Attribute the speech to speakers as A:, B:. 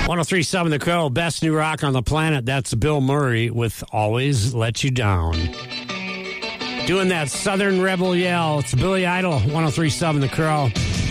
A: 1037 The Crow, best new rock on the planet. That's Bill Murray with Always Let You Down. Doing that Southern Rebel yell. It's Billy Idol, 1037 The Crow.